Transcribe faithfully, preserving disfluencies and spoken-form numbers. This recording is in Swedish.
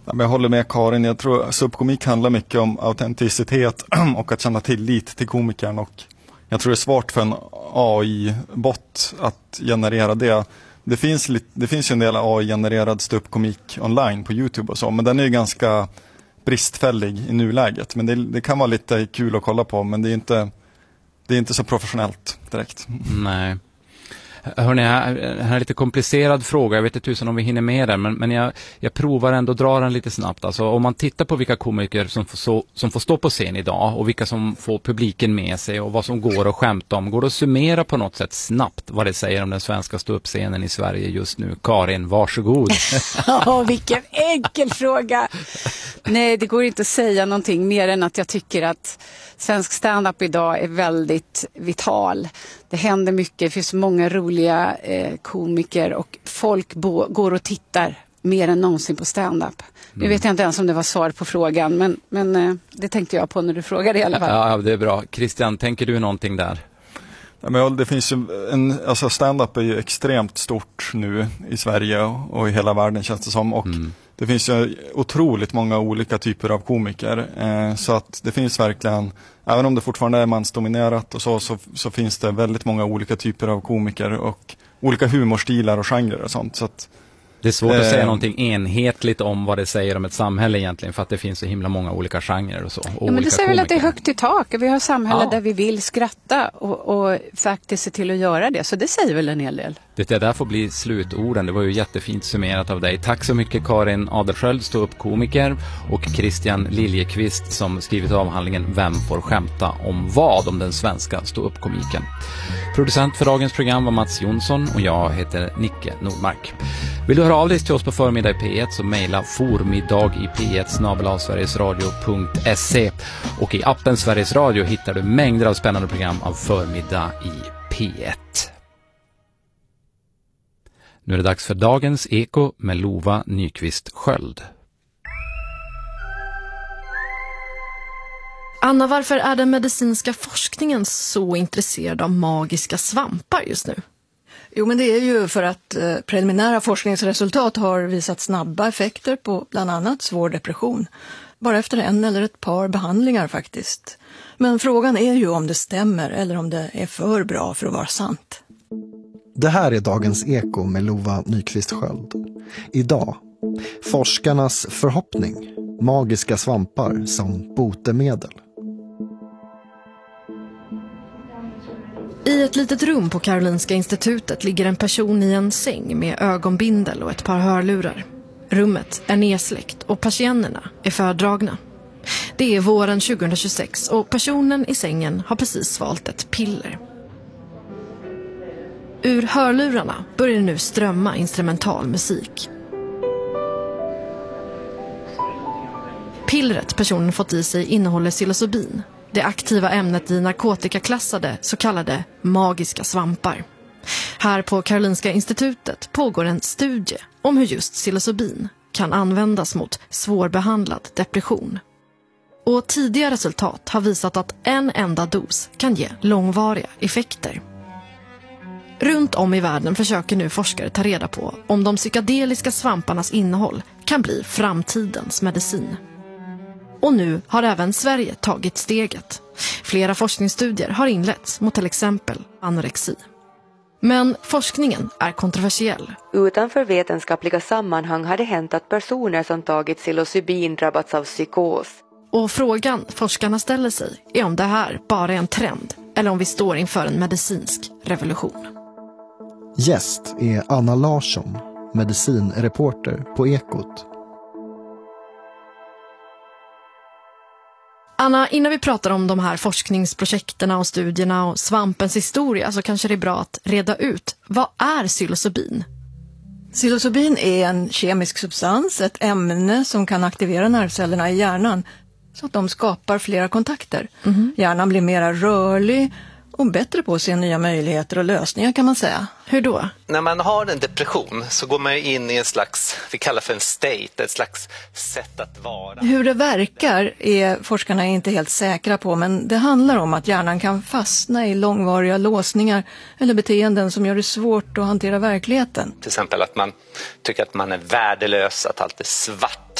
Ja, men jag håller med Karin. Jag tror subkomik handlar mycket om autenticitet och att känna tillit till komikern. Och jag tror det är svårt för en A I-bot att generera det. Det finns, lite, det finns ju en del A I-genererad ståuppkomik online på YouTube och så. Men den är ju ganska bristfällig i nuläget. Men det, det kan vara lite kul att kolla på. Men det är inte, det är inte så professionellt direkt. Nej. Hörrni, här är en lite komplicerad fråga. Jag vet inte tusen om vi hinner med den, men, men jag, jag provar ändå att dra den lite snabbt. Alltså, om man tittar på vilka komiker som får, så, som får stå på scen idag och vilka som får publiken med sig och vad som går att skämta om, går det att summera på något sätt snabbt vad det säger om den svenska ståuppscenen i Sverige just nu? Karin, varsågod. Ja, vilken enkel fråga. Nej, det går inte att säga någonting mer än att jag tycker att svensk stand-up idag är väldigt vital. Det händer mycket, det finns många roliga eh, komiker och folk bo- går och tittar mer än någonsin på stand-up. Mm. Nu vet jag inte ens om det var svar på frågan, men, men eh, det tänkte jag på när du frågade i alla fall. Ja, det är bra. Christian, tänker du någonting där? Ja, men det finns ju en, alltså stand-up är ju extremt stort nu i Sverige och i hela världen känns det som. Och mm. det finns ju otroligt många olika typer av komiker. Eh, så att det finns verkligen, även om det fortfarande är mansdominerat och så, så, så finns det väldigt många olika typer av komiker och olika humorstilar och genrer och sånt. Så att, det är svårt att eh, säga någonting enhetligt om vad det säger om ett samhälle egentligen, för att det finns så himla många olika genrer och så. Och ja, men det säger väl att det är högt i tak. Vi har samhälle ja. där vi vill skratta och, och faktiskt se till att göra det. Så det säger väl en hel del. Det där får bli slutorden. Det var ju jättefint summerat av dig. Tack så mycket Karin Adelsköld, stå upp komiker, och Christian Liljekvist som skrivit avhandlingen Vem får skämta om vad om den svenska stå upp komiken. Producent för dagens program var Mats Jonsson och jag heter Nicke Nordmark. Vill du höra av dig till oss på förmiddag i P ett så mejla formiddag i p ett snabel-a sverigesradio punkt se, och i appen Sveriges Radio hittar du mängder av spännande program av Förmiddag i P ett. Nu är det dags för dagens Eko med Lova Nyqvist Sköld. Anna, varför är den medicinska forskningen så intresserad av magiska svampar just nu? Jo, men det är ju för att eh, preliminära forskningsresultat har visat snabba effekter på bland annat svår depression. Bara efter en eller ett par behandlingar faktiskt. Men frågan är ju om det stämmer eller om det är för bra för att vara sant. Det här är dagens Eko med Lova Nyqvist Sköld. Idag, forskarnas förhoppning, magiska svampar som botemedel. I ett litet rum på Karolinska institutet ligger en person i en säng med ögonbindel och ett par hörlurar. Rummet är nedsläckt och persiennerna är fördragna. Det är våren tjugohundratjugosex och personen i sängen har precis valt ett piller. Ur hörlurarna börjar nu strömma instrumental musik. Pillret personen fått i sig innehåller psilocybin, det aktiva ämnet i narkotikaklassade så kallade magiska svampar. Här på Karolinska institutet pågår en studie om hur just psilocybin kan användas mot svårbehandlad depression. Och tidiga resultat har visat att en enda dos kan ge långvariga effekter. Runt om i världen försöker nu forskare ta reda på om de psykedeliska svamparnas innehåll kan bli framtidens medicin. Och nu har även Sverige tagit steget. Flera forskningsstudier har inletts mot till exempel anorexi. Men forskningen är kontroversiell. Utanför vetenskapliga sammanhang har det hänt att personer som tagit psilocybin drabbats av psykos. Och frågan forskarna ställer sig är om det här bara är en trend eller om vi står inför en medicinsk revolution. Gäst är Anna Larsson, medicinreporter på Ekot. Anna, innan vi pratar om de här forskningsprojekterna och studierna och svampens historia så kanske det är bra att reda ut, vad är psilocybin? Psilocybin är en kemisk substans, ett ämne som kan aktivera nervcellerna i hjärnan så att de skapar flera kontakter. Mm-hmm. Hjärnan blir mer rörlig och bättre på att se nya möjligheter och lösningar kan man säga. Hur då? När man har en depression så går man in i en slags, vi kallar för en state, ett slags sätt att vara. Hur det verkar är forskarna inte helt säkra på, men det handlar om att hjärnan kan fastna i långvariga låsningar eller beteenden som gör det svårt att hantera verkligheten. Till exempel att man tycker att man är värdelös, att allt är svart.